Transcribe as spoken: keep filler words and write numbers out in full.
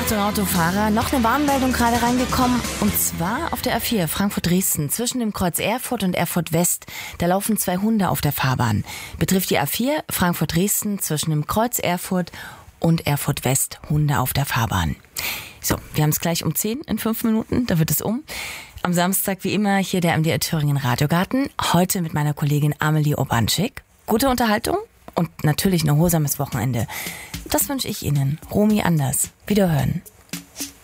Achtung Autofahrer, noch eine Warnmeldung gerade reingekommen. Und zwar auf der A vier Frankfurt-Dresden zwischen dem Kreuz Erfurt und Erfurt West. Da laufen zwei Hunde auf der Fahrbahn. Betrifft die A vier Frankfurt-Dresden zwischen dem Kreuz Erfurt und Erfurt West. Hunde auf der Fahrbahn. So, wir haben es gleich um zehn in fünf Minuten. Da wird es um. Am Samstag wie immer hier der M D R Thüringen Radiogarten. Heute mit meiner Kollegin Amelie Obanschik. Gute Unterhaltung und natürlich ein erholsames Wochenende. Das wünsche ich Ihnen. Romy Anders. Wiederhören.